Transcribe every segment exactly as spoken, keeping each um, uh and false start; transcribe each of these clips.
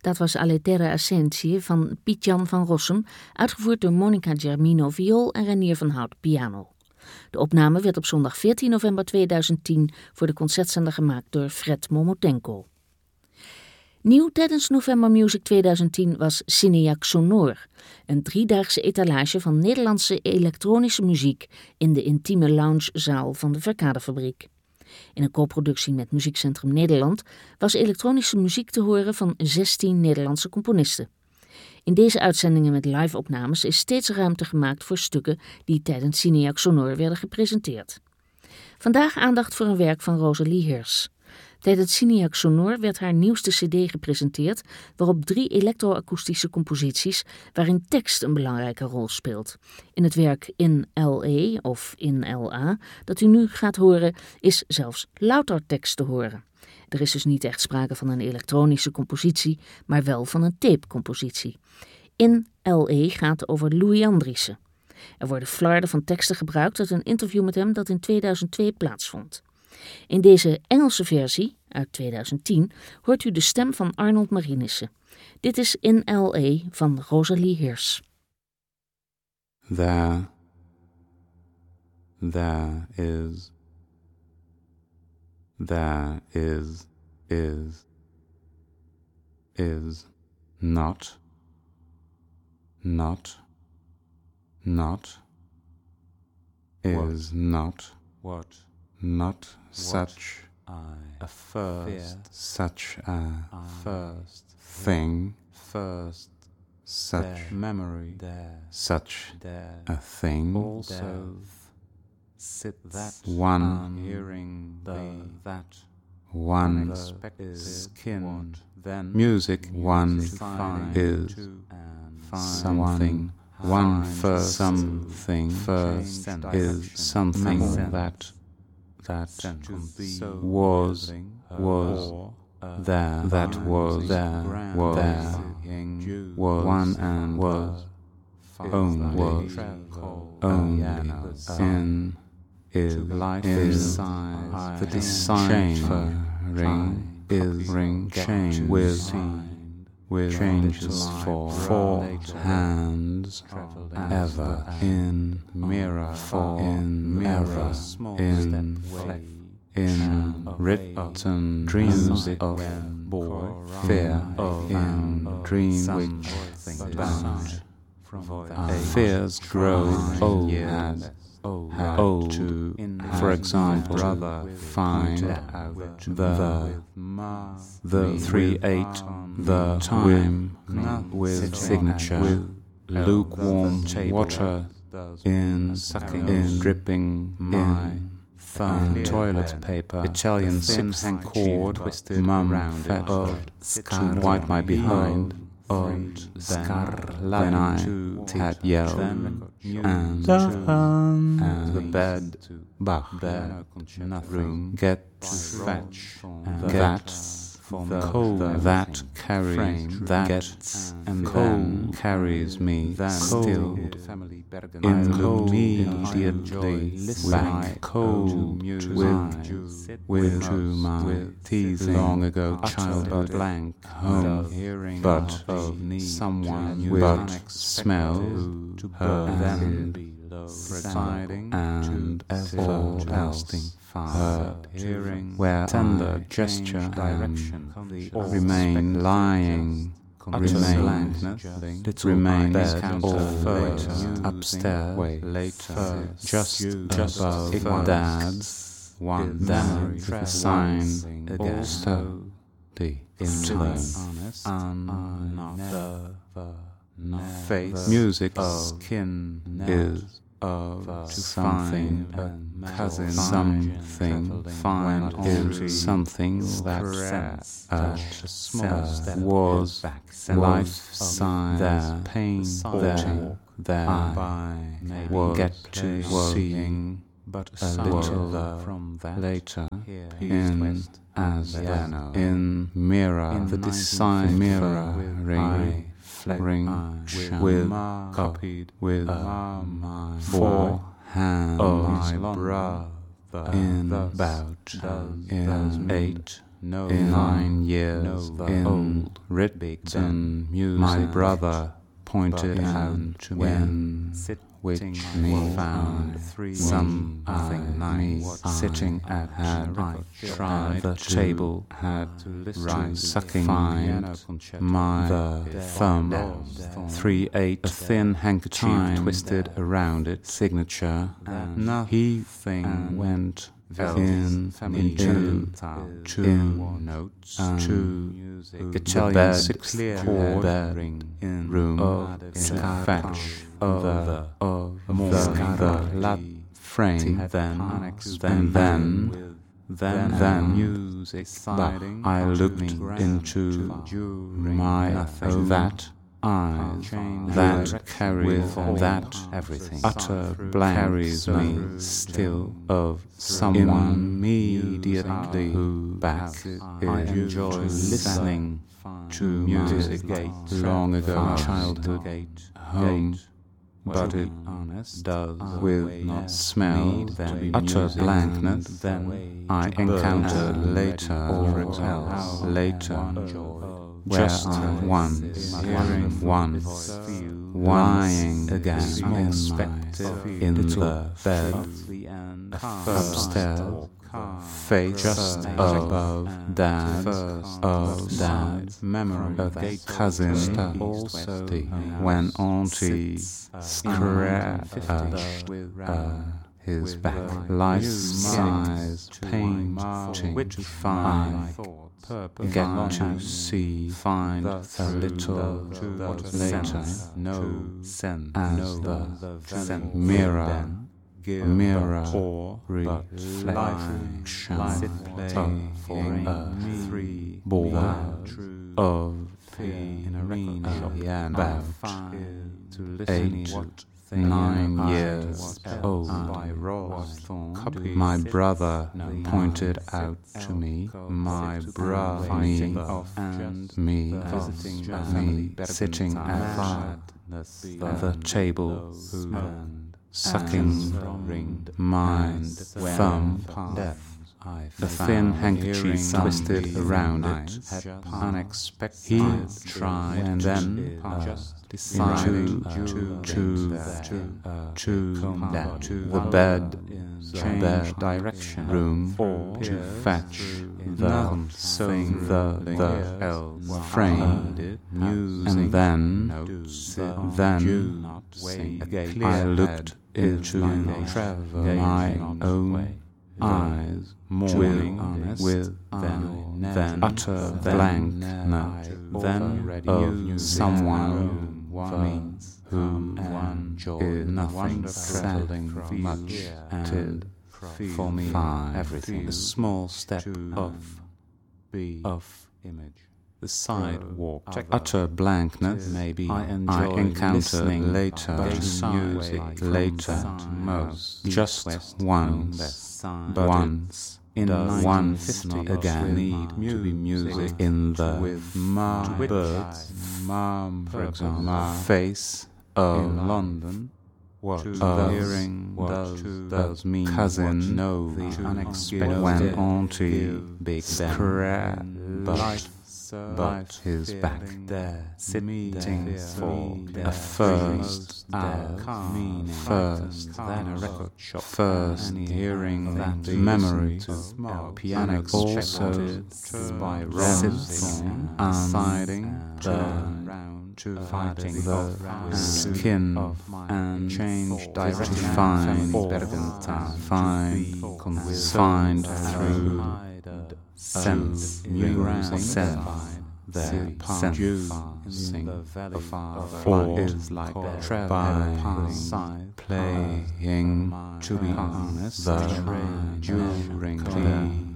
Dat was Alle Terre Ascensie van Piet-Jan van Rossum, uitgevoerd door Monica Germino viool en Renier van Hout piano. De opname werd op zondag veertien november tweeduizend tien voor de concertzender gemaakt door Fred Momotenko. Nieuw tijdens November Music tweeduizend tien was Cineac Sonor, een driedaagse etalage van Nederlandse elektronische muziek in de intieme loungezaal van de Verkadefabriek. In een co-productie met Muziekcentrum Nederland was elektronische muziek te horen van zestien Nederlandse componisten. In deze uitzendingen met live-opnames is steeds ruimte gemaakt voor stukken die tijdens Cineac Sonor werden gepresenteerd. Vandaag aandacht voor een werk van Rosalie Hirs. Tijdens Cineac Sonor werd haar nieuwste cd gepresenteerd, waarop drie elektroakoestische composities waarin tekst een belangrijke rol speelt. In het werk In L A of In L A dat u nu gaat horen, is zelfs louter tekst te horen. Er is dus niet echt sprake van een elektronische compositie, maar wel van een tapecompositie. In L A gaat over Louis Andriessen. Er worden flarden van teksten gebruikt uit een interview met hem dat in tweeduizend twee plaatsvond. In deze Engelse versie, uit tweeduizend tien, hoort u de stem van Arnold Marinissen. Dit is In L A van Rosalie Hirs. There, there is, there is, is, is, not, not, not, is not, what, not such a first, such a first thing, first, such memory, such a thing, also sit that one hearing the that one is kin, then music one is something, one first something first is something that that was was there that was there was there was one and was only was only in is life is the deciphering is ring change with with changes for four hands ever in mirror for in mirror in in written dreams of fear in dreams bound fears grow old as old to, for example, find the the three eight the time with signature with lukewarm water in in dripping in thumb toilet paper Italian six cord mum fed to wipe my behind. Und when I had yelled and, and the bed, Bach, room, get fetch, that, cold, that carries, that gets, and cold carries me still immediately like cold with, with to my teasing long ago childhood blank home, but someone but smell her and and everlasting her where tender gesture and remain lying remain remain always upstairs later just above dad's one that the sign also the influence another face music skin is of something cousin something find is something that uh, was life sign there pain there there was get to seeing but a little from that later in as in mirror the design mirror ring ring with copied with four hands of my brother in about in eight no in nine years no in old written music. My brother pointed out to when which me found three some me sitting at had tried the table had right sucking find my the thumb three eight a thin handkerchief twisted around its signature and he thing went in into two notes two Italian six chord in room of fetch of the of the lap frame then and then then then music I looked into my that eyes that carries that everything utter blank carries me still of someone immediately who back I enjoy listening to music long ago childhood home but it does with not smell utter blankness then I encounter later or else later just once, once, lying again in, in the bed upstairs, face just above Dad, of Dad's memory of cousin Study, when Auntie scratched uh, his back, life-size painting, which fine. Get to see, find a little later, no sense as the mirror, mirror or reflection of a ball of about eight. Nine years old, my brother pointed out to me, my brother, me, and me, me sitting at the table, sucking my thumb. The thin handkerchief twisted around it, unexpected. He tried, and then decided to to to the bed, bed direction room to fetch the thing the the frame, and then then I looked into my own eyes, with, with then, then utter blankness, then of someone who is nothing traveling much till for me everything a small step of of image. The sidewalk, utter blankness. Maybe I, I encounter later music, later most, just once, but once in one fifty again. Need to be music in the with my birds, mom, for example, face of London. What of hearing what does mean cousin know the unexpected when Auntie big scrap but. But his back there, sitting for a first hour, first, then a record shop, first hearing that memory of piano also by sitting and turn to fighting the skin and change direction, find, find, find through sense, music, sense, their sensing for is like by playing, to be honest, the during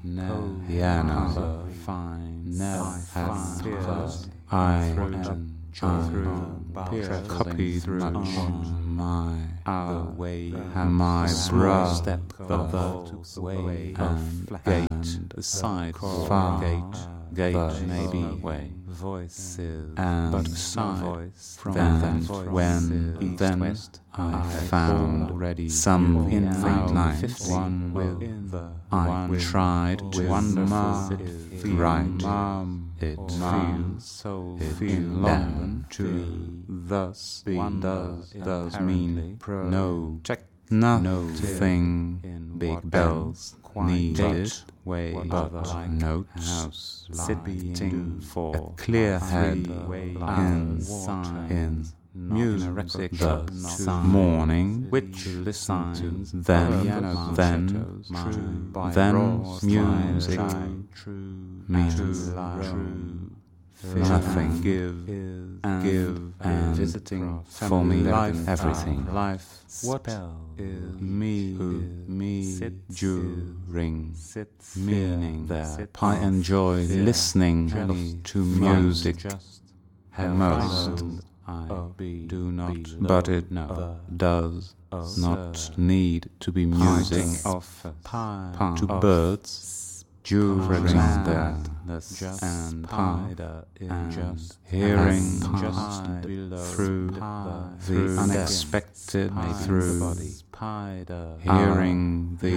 the piano, never had I I copied much on my our way, my brow, step the way and gate, the side, far gate, gate maybe way, voices, and but side from then when then I found already some in the night one with I tried to wonder right. It feels so in London to thus does does mean no check nothing in big bells needed way but notes sitting for a clear head in in music the morning which listens then then then music means nothing give and give and visiting for me life everything life what is me me during meaning that I enjoy listening to music most I do not but it does not need to be music to birds during that and pie and hearing just through the unexpected through hearing the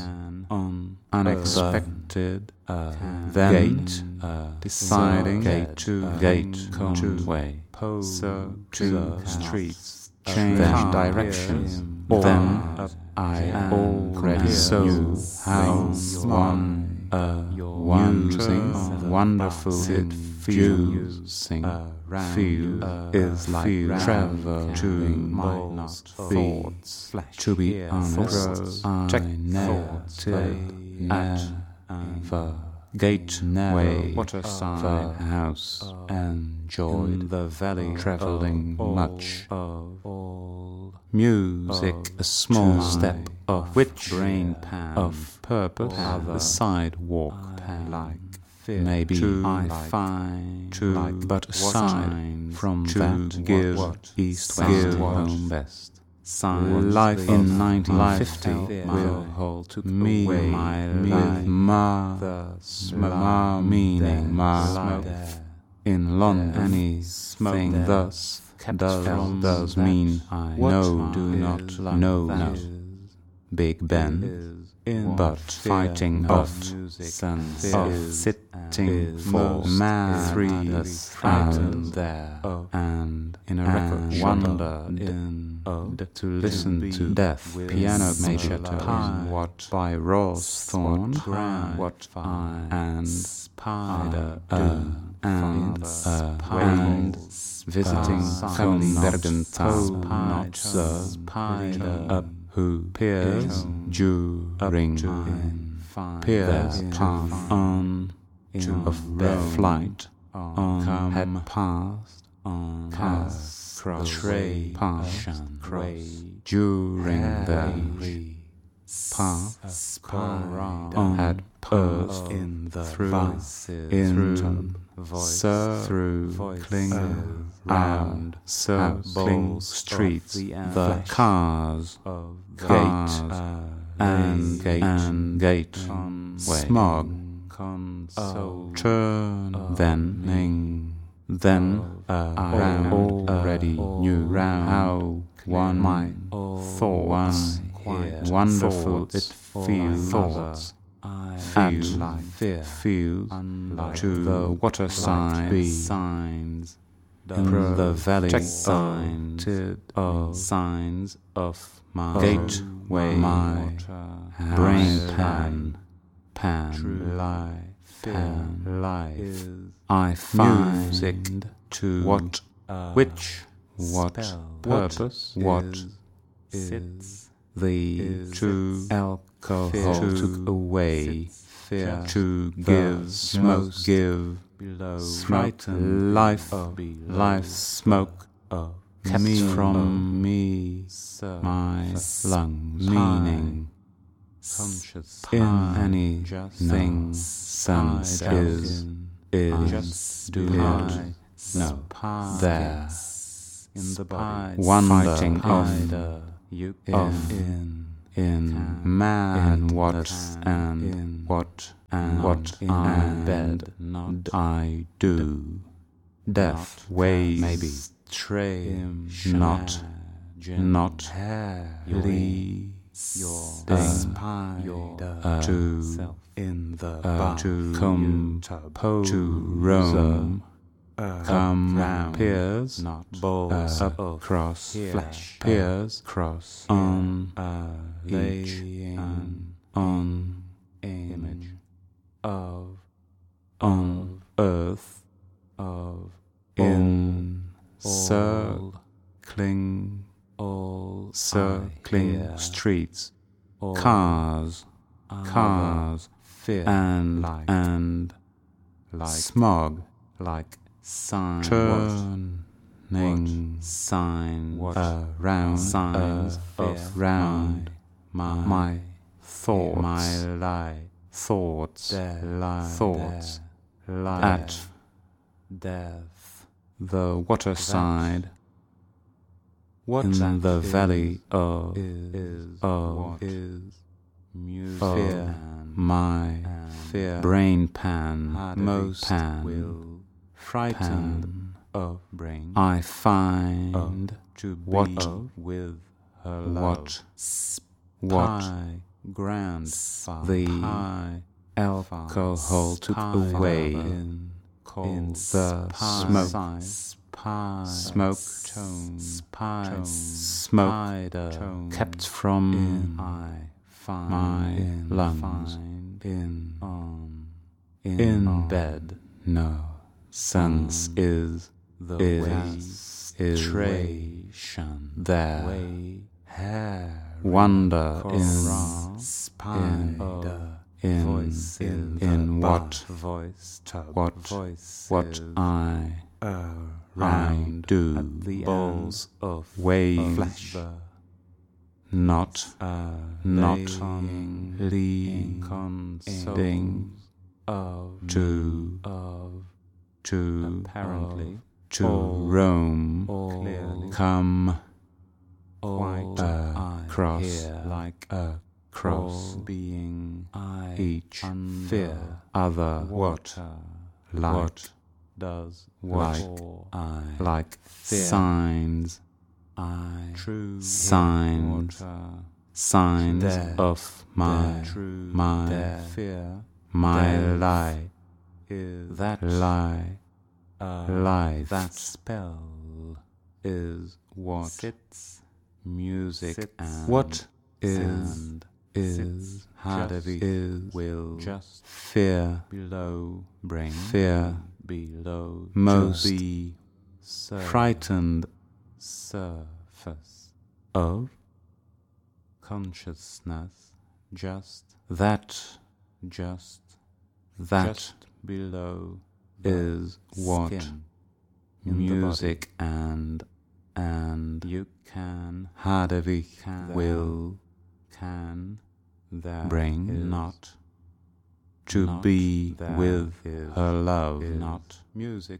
unexpected then deciding gate to gate to way so to streets change direction then I already saw how one Uh, using wonderful it fusing feel is like traveling my thoughts to be honest I never gateway waterside house enjoyed the valley traveling much of music a small step of which brain pan of purpose the sidewalk like maybe I find to but aside from that give east west home best life in nineteen fifty will hold to me my life ma the meaning my in London anything thus does does mean I know do not know no Big Ben but fighting of sense of sitting for man three thousand there and in a record wonder in to listen to death piano major what by Ross Thorn what I and Spider and and visiting from Bergenthal not the up who peers during peers on of their flight on had passed on cross tray passion during their path on had passed in the through in through cling round circling streets the cars gate and gate and gate smog turn then then I already knew how one might thought one wonderful it feels thoughts feel feel to the waterside signs in the valley signs of signs of my gateway my brain pan pan pan life I find music to what which what purpose what is the to alcohol took away to give smoke give frighten life life smoke kept from me my lungs meaning in anything sense is is do not no, there, in the body, wondering of, you of in, in man what and what and what I bed not I do, death ways maybe stray not not leading uh, to in the uh, to come to Rome. Uh, come round, peers not balls uh, of cross flesh, peers cross here, on uh, each an on image of on earth of in all, circling all circling here, streets, all cars cars fear and like, and like smog like sign turning signs what around signs uh, of round my, my, my thoughts my lie thoughts there, lie thoughts there, lie at death the waterside what in the is, valley of is, is of what is music of and my and fear brain pan most pan will frightened pan. of brain I find of to be what with her what what grand the the alcohol took spy away in, in the spy smoke spy smoke tone spy tone smoke tone kept from in I find my in lungs find in on in, in on, bed no sense on is the is way is tration there way hair wonder in in spider in voice in, in, in what voice tub what voice what I round I do at the balls of waves flesh not uh, not laying leading consoling of to of to apparently to all, Rome all clearly come all uh, I cross hear like a cross all being I each under fear other what water like what does like or I like fear signs I true signs water signs there, of my there, true my there, fear my there lie is that lie uh, life that spell is what sits music sits and what is and is Hadavi is will just fear below brain fear below most the frightened surface of consciousness just that just that just below is what skin in music and and you can Hadavi can will can there bring is not to not be there with is her love is not music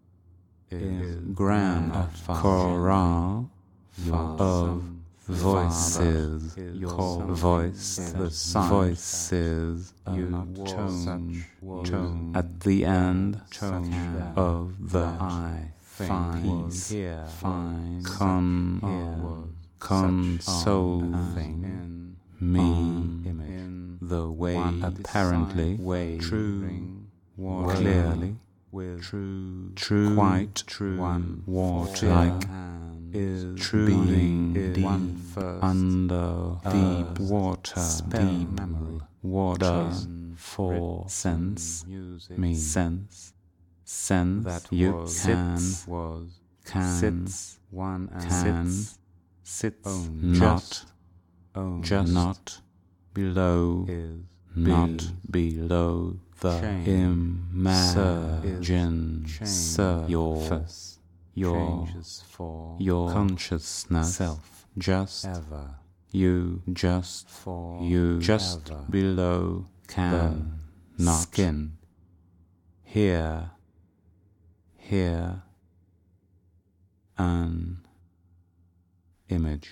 is is grand grand chorale far of some voices father is call something voice is the sign voices you not tone tone at the end tone of the I find here find here con consoling in me in the way one apparently way true water clearly with true true quite true one water like like is true being deep one first under deep water spell deep memory water does for sense music me sense sense that you was can sits, was can sits one and can sits sits own not just own just not below is not below the Change. imagine Change. sur- your Surface. your changes for your consciousness self just ever you just for you just ever. below can The not skin here here an image.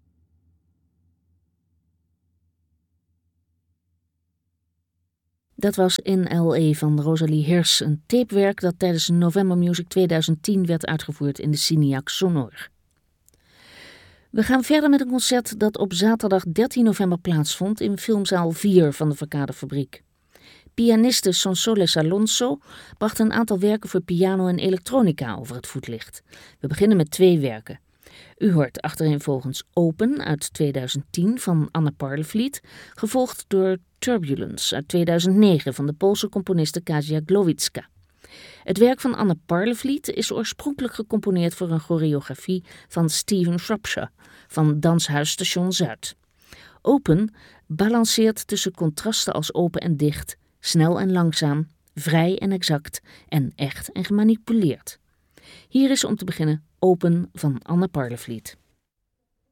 Dat was In L A van Rosalie Hirsch, een tapewerk dat tijdens November Music twintig tien werd uitgevoerd in de Cineac Sonor. We gaan verder met een concert dat op zaterdag dertien november plaatsvond in filmzaal vier van de Verkadefabriek. Pianiste Sonsoles Alonso bracht een aantal werken voor piano en elektronica over het voetlicht. We beginnen met twee werken. U hoort achtereenvolgens Open uit twintig tien van Anna Parlevliet, gevolgd door Turbulence uit tweeduizend negen van de Poolse componiste Kasia Głowicka. Het werk van Anna Parlevliet is oorspronkelijk gecomponeerd voor een choreografie van Steven Shropshire van Danshuisstation Zuid. Open balanceert tussen contrasten als open en dicht, snel en langzaam, vrij en exact en echt en gemanipuleerd. Hier is om te beginnen Open van Anna Parlevliet.